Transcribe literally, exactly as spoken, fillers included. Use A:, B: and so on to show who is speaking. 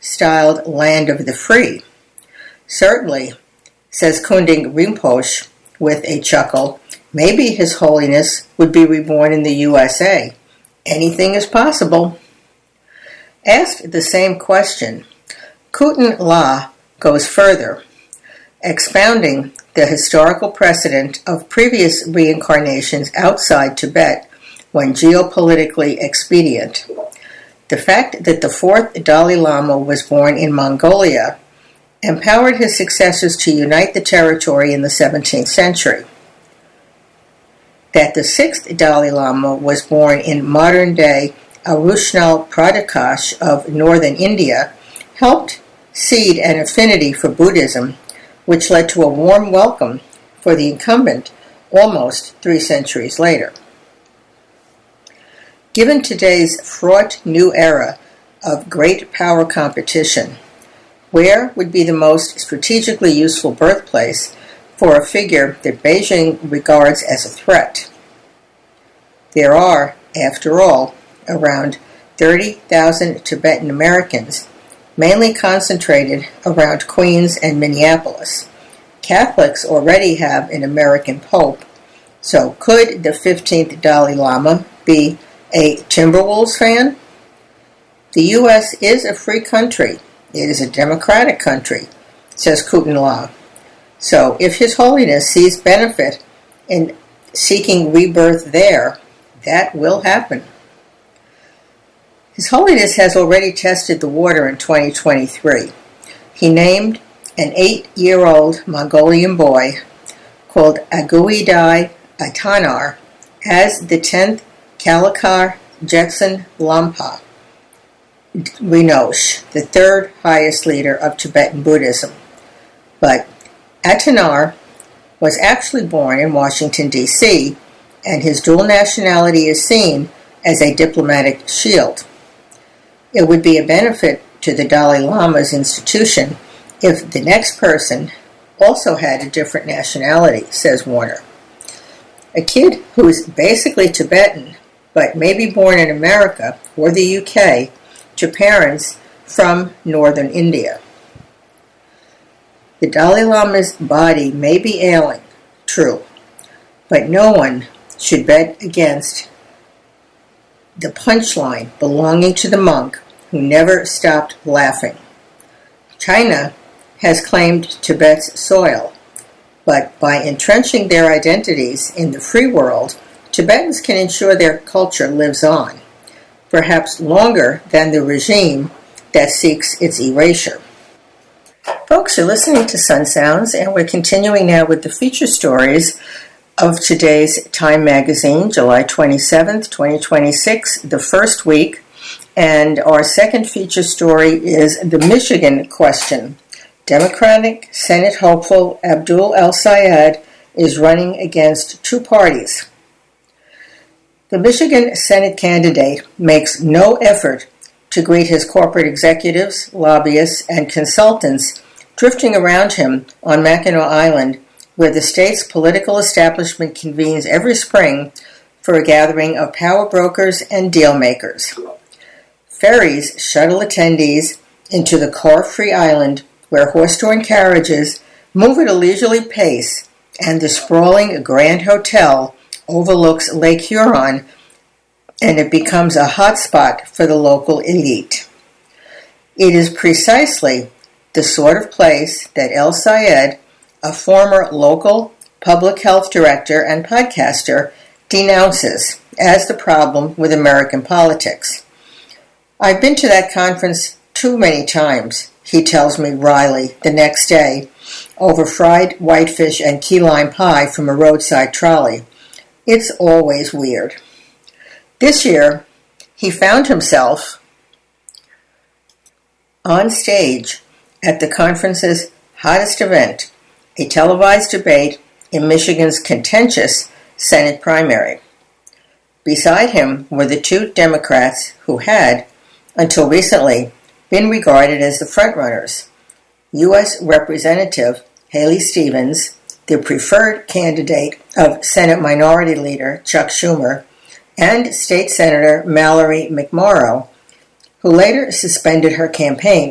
A: styled land of the free. Certainly, says Kunding Rinpoche with a chuckle, maybe His Holiness would be reborn in the U S A. Anything is possible. Asked the same question, Kutan La goes further, expounding the historical precedent of previous reincarnations outside Tibet when geopolitically expedient. The fact that the fourth Dalai Lama was born in Mongolia empowered his successors to unite the territory in the seventeenth century. That the sixth Dalai Lama was born in modern-day Arunachal Pradesh of northern India helped seed an affinity for Buddhism, which led to a warm welcome for the incumbent almost three centuries later. Given today's fraught new era of great power competition, where would be the most strategically useful birthplace for a figure that Beijing regards as a threat? There are, after all, around thirty thousand Tibetan Americans, mainly concentrated around Queens and Minneapolis. Catholics already have an American Pope, so could the fifteenth Dalai Lama be a Timberwolves fan? The U S is a free country. It is a democratic country, says Kutan La. So if His Holiness sees benefit in seeking rebirth there, that will happen. His Holiness has already tested the water in twenty twenty-three. He named an eight-year-old Mongolian boy called Aguidai Atanar as the tenth Kalakar Jetson Lampa Rinpoche, the third highest leader of Tibetan Buddhism. But Atanar was actually born in Washington, D C, and his dual nationality is seen as a diplomatic shield. It would be a benefit to the Dalai Lama's institution if the next person also had a different nationality, says Warner. A kid who is basically Tibetan, but may be born in America or the U K to parents from northern India. The Dalai Lama's body may be ailing, true, but no one should bet against the punchline belonging to the monk who never stopped laughing. China has claimed Tibet's soil, but by entrenching their identities in the free world, Tibetans can ensure their culture lives on, perhaps longer than the regime that seeks its erasure. Folks, you're listening to Sun Sounds, and we're continuing now with the feature stories of today's Time magazine, July twenty-seventh, twenty twenty-six, the first week. And our second feature story is the Michigan question. Democratic Senate hopeful Abdul El-Sayed is running against two parties. The Michigan Senate candidate makes no effort to greet his corporate executives, lobbyists, and consultants drifting around him on Mackinac Island, where the state's political establishment convenes every spring for a gathering of power brokers and deal makers. Ferries shuttle attendees into the car-free island where horse-drawn carriages move at a leisurely pace, and the sprawling Grand Hotel overlooks Lake Huron, and it becomes a hotspot for the local elite. It is precisely the sort of place that El-Sayed, a former local public health director and podcaster, denounces as the problem with American politics. I've been to that conference too many times, he tells me wryly the next day, over fried whitefish and key lime pie from a roadside trolley. It's always weird. This year, he found himself on stage at the conference's hottest event, a televised debate in Michigan's contentious Senate primary. Beside him were the two Democrats who had, until recently, been regarded as the frontrunners, U S Representative Haley Stevens, the preferred candidate of Senate Minority Leader Chuck Schumer, and State Senator Mallory McMorrow, who later suspended her campaign